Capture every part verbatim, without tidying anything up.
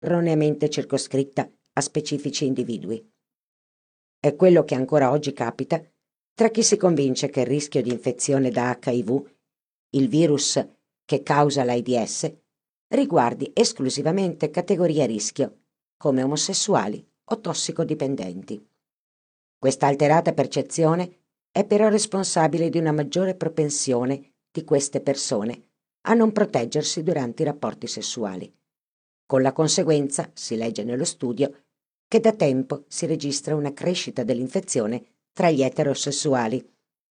erroneamente circoscritta a specifici individui. È quello che ancora oggi capita tra chi si convince che il rischio di infezione da H I V, il virus che causa l'AIDS, riguardi esclusivamente categorie a rischio, come omosessuali o tossicodipendenti. Questa alterata percezione è però responsabile di una maggiore propensione di queste persone a non proteggersi durante i rapporti sessuali, con la conseguenza, si legge nello studio, che da tempo si registra una crescita dell'infezione tra gli eterosessuali.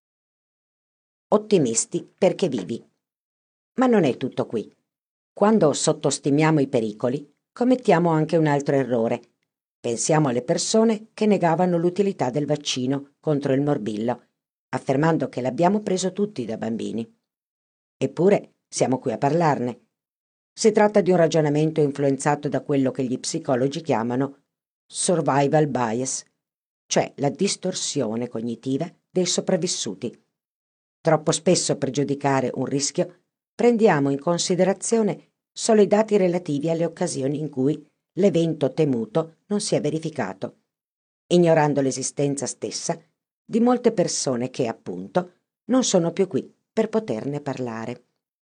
Ottimisti perché vivi. Ma non è tutto qui. Quando sottostimiamo i pericoli, commettiamo anche un altro errore. Pensiamo alle persone che negavano l'utilità del vaccino contro il morbillo, affermando che l'abbiamo preso tutti da bambini. Eppure siamo qui a parlarne. Si tratta di un ragionamento influenzato da quello che gli psicologi chiamano survival bias, cioè la distorsione cognitiva dei sopravvissuti. Troppo spesso per giudicare un rischio prendiamo in considerazione solo i dati relativi alle occasioni in cui l'evento temuto non si è verificato, ignorando l'esistenza stessa di molte persone che, appunto, non sono più qui per poterne parlare.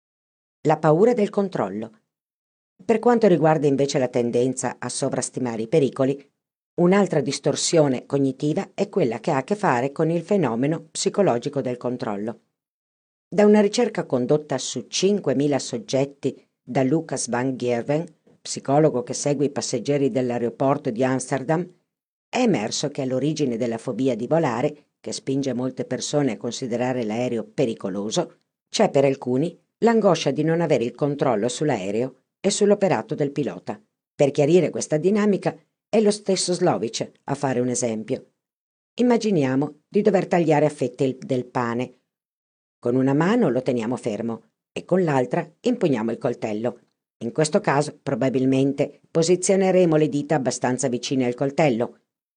La paura del controllo. Per quanto riguarda invece la tendenza a sovrastimare i pericoli, un'altra distorsione cognitiva è quella che ha a che fare con il fenomeno psicologico del controllo. Da una ricerca condotta su cinquemila soggetti da Lucas van Gerwen, psicologo che segue i passeggeri dell'aeroporto di Amsterdam, è emerso che all'origine della fobia di volare, che spinge molte persone a considerare l'aereo pericoloso, c'è per alcuni l'angoscia di non avere il controllo sull'aereo e sull'operato del pilota. Per chiarire questa dinamica è lo stesso Slovic a fare un esempio. Immaginiamo di dover tagliare a fette il- del pane. Con una mano lo teniamo fermo e con l'altra impugniamo il coltello. In questo caso probabilmente posizioneremo le dita abbastanza vicine al coltello.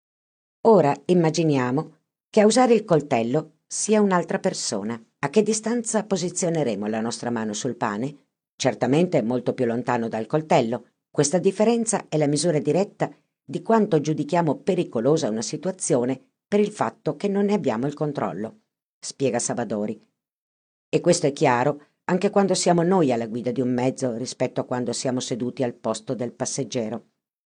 Ora immaginiamo che a usare il coltello sia un'altra persona. A che distanza posizioneremo la nostra mano sul pane? Certamente molto più lontano dal coltello. Questa differenza è la misura diretta di quanto giudichiamo pericolosa una situazione per il fatto che non ne abbiamo il controllo, spiega Savadori. E questo è chiaro anche quando siamo noi alla guida di un mezzo rispetto a quando siamo seduti al posto del passeggero.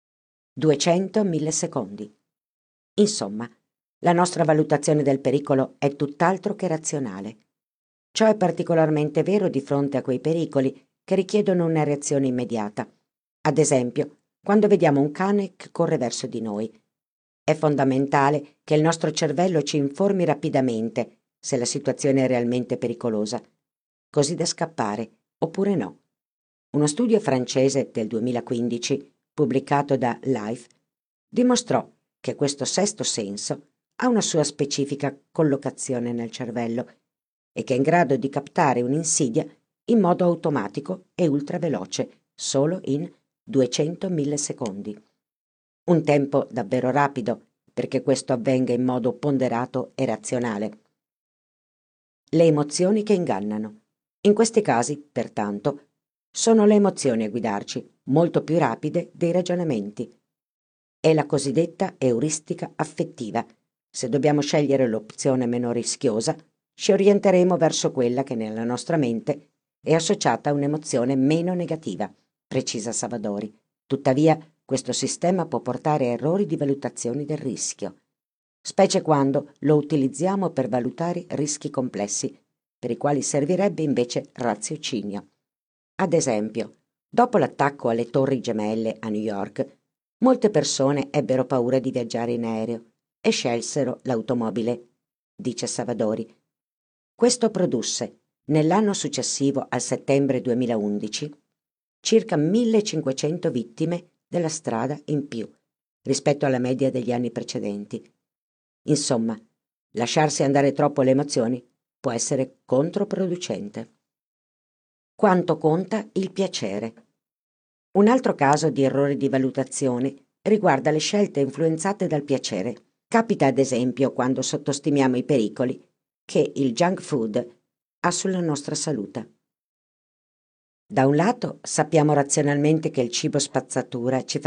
duecento millisecondi. Insomma, la nostra valutazione del pericolo è tutt'altro che razionale. Ciò è particolarmente vero di fronte a quei pericoli che richiedono una reazione immediata. Ad esempio, quando vediamo un cane che corre verso di noi. È fondamentale che il nostro cervello ci informi rapidamente se la situazione è realmente pericolosa, così da scappare, oppure no. Uno studio francese del duemilaquindici, pubblicato da Life, dimostrò che questo sesto senso ha una sua specifica collocazione nel cervello e che è in grado di captare un'insidia in modo automatico e ultraveloce, solo in duecento millisecondi. Un tempo davvero rapido perché questo avvenga in modo ponderato e razionale. Le emozioni che ingannano. In questi casi, pertanto, sono le emozioni a guidarci, molto più rapide dei ragionamenti. È la cosiddetta euristica affettiva. Se dobbiamo scegliere l'opzione meno rischiosa, ci orienteremo verso quella che nella nostra mente è associata a un'emozione meno negativa, precisa Savadori. Tuttavia, questo sistema può portare a errori di valutazione del rischio, specie quando lo utilizziamo per valutare rischi complessi, per i quali servirebbe invece raziocinio. Ad esempio, dopo l'attacco alle Torri Gemelle a New York, molte persone ebbero paura di viaggiare in aereo e scelsero l'automobile, dice Savadori. Questo produsse, nell'anno successivo al settembre duemilaundici, circa millecinquecento vittime della strada in più rispetto alla media degli anni precedenti. Insomma, lasciarsi andare troppo alle emozioni può essere controproducente. Quanto conta il piacere? Un altro caso di errore di valutazione riguarda le scelte influenzate dal piacere. Capita ad esempio quando sottostimiamo i pericoli che il junk food ha sulla nostra salute. Da un lato sappiamo razionalmente che il cibo spazzatura ci